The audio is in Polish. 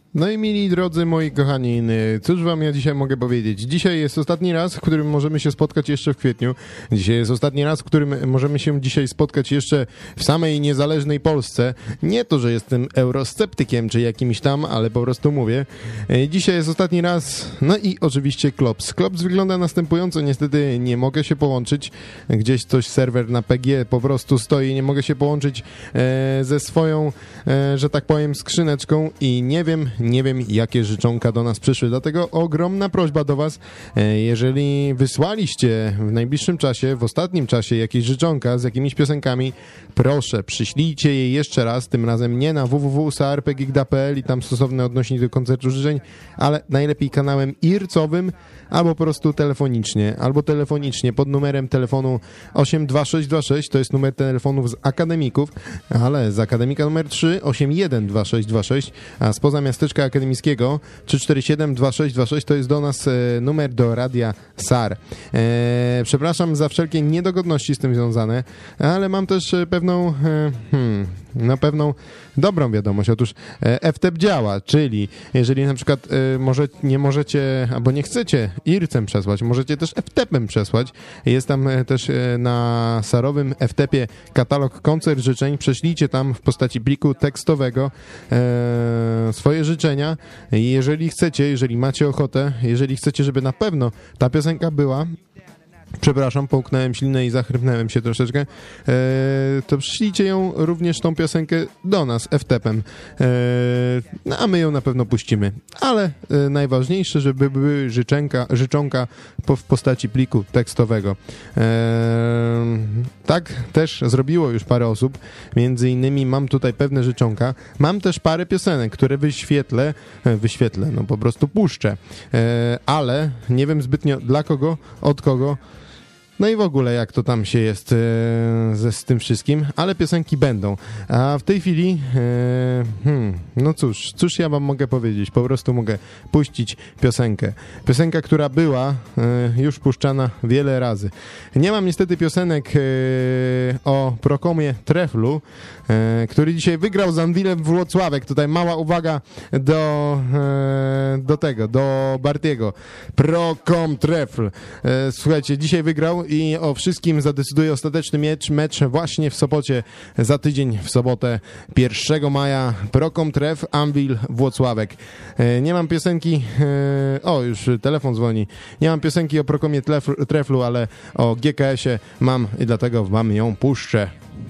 No i mili drodzy moi kochani, cóż wam ja dzisiaj mogę powiedzieć? Dzisiaj jest ostatni raz, w którym możemy się spotkać jeszcze w kwietniu. Dzisiaj jest ostatni raz, w którym możemy się dzisiaj spotkać jeszcze w samej niezależnej Polsce. Nie to, że jestem eurosceptykiem czy jakimś tam, ale po prostu mówię. Dzisiaj jest ostatni raz, no i oczywiście Klops. Klops wygląda następująco, niestety nie mogę się połączyć. Gdzieś coś serwer na PG po prostu stoi, nie mogę się połączyć ze swoją, że tak powiem, skrzyneczką i nie wiem, jakie życzonka do nas przyszły. Dlatego ogromna prośba do was, jeżeli wysłaliście w najbliższym czasie, w ostatnim czasie jakieś życzonka z jakimiś piosenkami, proszę, przyślijcie je jeszcze raz, tym razem nie na www.sarpegigda.pl i tam stosowne odnośnik do koncertu życzeń, ale najlepiej kanałem ircowym, albo po prostu telefonicznie pod numerem telefonu 82626, to jest numer telefonów z akademików, ale z akademika numer 3 812626, a spoza miasteczka akademickiego 3472626 to jest do nas numer do radia SAR. Przepraszam za wszelkie niedogodności z tym związane, ale mam też pewną pewną dobrą wiadomość. Otóż FTP działa, czyli jeżeli na przykład nie możecie albo nie chcecie IRC-em przesłać, możecie też FTP-em przesłać. Jest tam też na sarowym FTP-ie katalog koncert życzeń. Prześlijcie tam w postaci pliku tekstowego swoje życzenia. Jeżeli chcecie, jeżeli macie ochotę, jeżeli chcecie, żeby na pewno ta piosenka była, przepraszam, połknąłem ślinę i zachrypnąłem się troszeczkę, to przyślijcie ją również tą piosenkę do nas FTP-em, a my ją na pewno puścimy, ale najważniejsze, żeby były życzonka w postaci pliku tekstowego. Tak też zrobiło już parę osób, między innymi mam tutaj pewne życzonka, mam też parę piosenek, które wyświetlę, no po prostu puszczę, ale nie wiem zbytnio dla kogo, od kogo, no i w ogóle jak to tam się jest z tym wszystkim, ale piosenki będą. A w tej chwili, no cóż ja wam mogę powiedzieć, po prostu mogę puścić piosenkę. Piosenka, która była już puszczana wiele razy. Nie mam niestety piosenek o Prokomie Treflu, który dzisiaj wygrał z Anwilem Włocławek. Tutaj mała uwaga do Bartiego. Prokom Trefl. Słuchajcie, dzisiaj wygrał i o wszystkim zadecyduje ostateczny mecz właśnie w Sopocie za tydzień, w sobotę 1 maja. Prokom Tref, Anwil Włocławek. Nie mam piosenki, już telefon dzwoni. Nie mam piosenki o Prokomie Treflu, ale o GKS-ie mam i dlatego wam ją puszczę.